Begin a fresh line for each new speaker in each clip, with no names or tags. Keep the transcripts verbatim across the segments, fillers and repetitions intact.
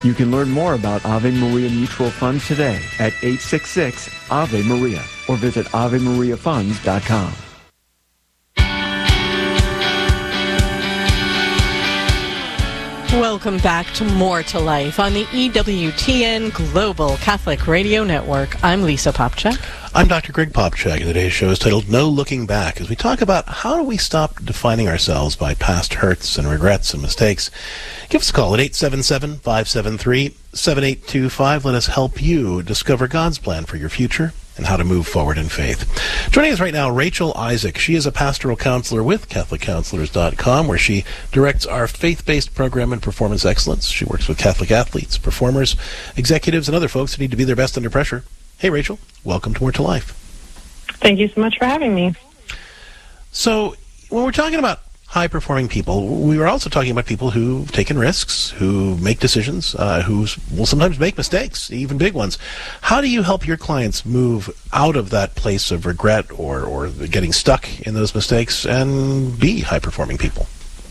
You can learn more about Ave Maria Mutual Funds today at eight six six Ave Maria or visit ave maria funds dot com.
Welcome back to More to Life on the E W T N Global Catholic Radio Network. I'm Lisa Popchak.
I'm Doctor Greg Popchak, and today's show is titled No Looking Back, as we talk about how do we stop defining ourselves by past hurts and regrets and mistakes. Give us a call at eight seven seven, five seven three, seven eight two five. Let us help you discover God's plan for your future and how to move forward in faith. Joining us right now, Rachel Isaac. She is a pastoral counselor with Catholic Counselors dot com, where she directs our faith-based program in performance excellence. She works with Catholic athletes, performers, executives, and other folks who need to be their best under pressure. Hey, Rachel. Welcome to More to Life.
Thank you so much for having me.
So, when we're talking about high-performing people, we were also talking about people who've taken risks, who make decisions, uh, who will sometimes make mistakes, even big ones. How do you help your clients move out of that place of regret or, or getting stuck in those mistakes and be high-performing people?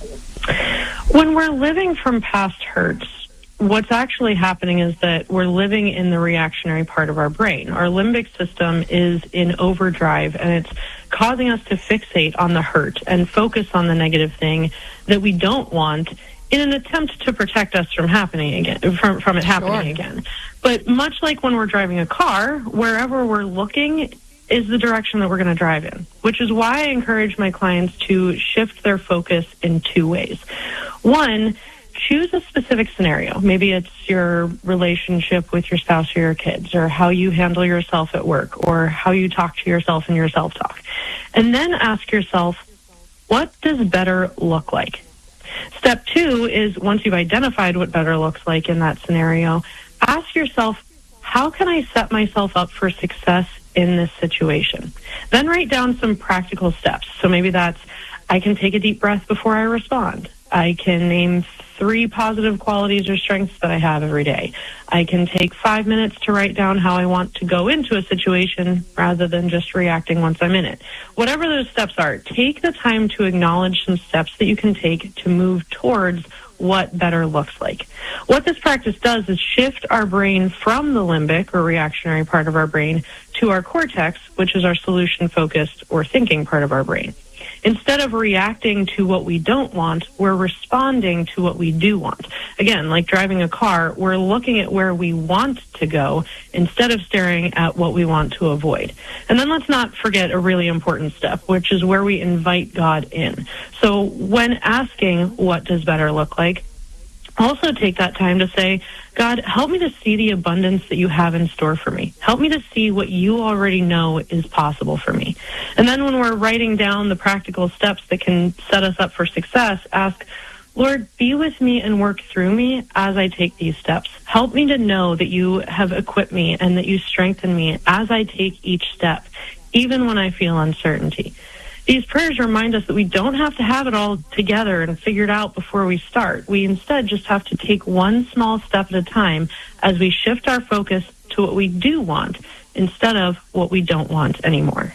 When we're living from past hurts, what's actually happening is that we're living in the reactionary part of our brain. Our limbic system is in overdrive, and it's causing us to fixate on the hurt and focus on the negative thing that we don't want in an attempt to protect us from happening again, from, from it happening
Sure.
again. But much like when we're driving a car, wherever we're looking is the direction that we're going to drive in, which is why I encourage my clients to shift their focus in two ways. One, choose a specific scenario. Maybe it's your relationship with your spouse or your kids, or how you handle yourself at work, or how you talk to yourself in your self-talk. And then ask yourself, what does better look like? Step two is, once you've identified what better looks like in that scenario, ask yourself, how can I set myself up for success in this situation? Then write down some practical steps. So maybe that's, I can take a deep breath before I respond. I can name three positive qualities or strengths that I have every day. I can take five minutes to write down how I want to go into a situation rather than just reacting once I'm in it. Whatever those steps are, take the time to acknowledge some steps that you can take to move towards what better looks like. What this practice does is shift our brain from the limbic or reactionary part of our brain to our cortex, which is our solution-focused or thinking part of our brain. Instead of reacting to what we don't want, we're responding to what we do want. Again, like driving a car, we're looking at where we want to go instead of staring at what we want to avoid. And then let's not forget a really important step, which is where we invite God in. So when asking what does better look like, also take that time to say, God, help me to see the abundance that you have in store for me. Help me to see what you already know is possible for me. And then when we're writing down the practical steps that can set us up for success, ask, Lord, be with me and work through me as I take these steps. Help me to know that you have equipped me and that you strengthen me as I take each step, even when I feel uncertainty. These prayers remind us that we don't have to have it all together and figured out before we start. We instead just have to take one small step at a time as we shift our focus to what we do want instead of what we don't want anymore.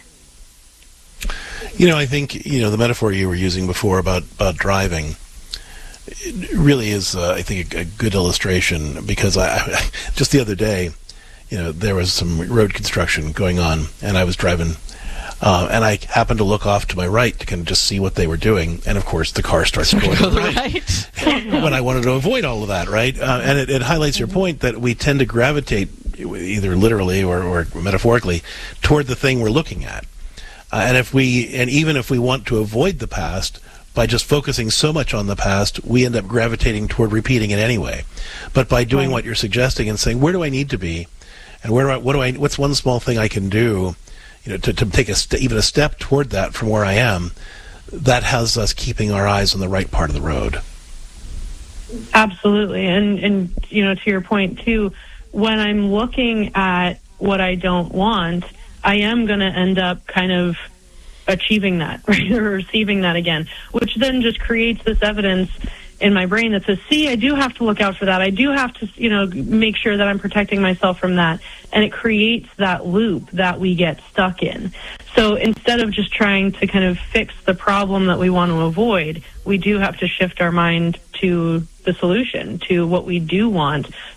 You know, I think, you know, the metaphor you were using before about, about driving it really is, uh, I think, a, a good illustration, because I, I just the other day, you know, there was some road construction going on, and I was driving Uh, and I happened to look off to my right to kind of just see what they were doing. And, of course, the car starts going
Go
right.
right.
When I wanted to avoid all of that, right? Uh, and it, it highlights your point that we tend to gravitate, either literally or, or metaphorically, toward the thing we're looking at. Uh, and if we, and even if we want to avoid the past, by just focusing so much on the past, we end up gravitating toward repeating it anyway. But by doing what you're suggesting and saying, where do I need to be? And where do I, what do I, what's one small thing I can do? You know, to, to take a st- even a step toward that from where I am, that has us keeping our eyes on the right part of the road.
Absolutely. And, and you know, to your point, too, when I'm looking at what I don't want, I am going to end up kind of achieving that, right, or receiving that again, which then just creates this evidence in my brain that says, see, I do have to look out for that. I do have to, you know, make sure that I'm protecting myself from that. And it creates that loop that we get stuck in. So instead of just trying to kind of fix the problem that we want to avoid, we do have to shift our mind to the solution, to what we do want,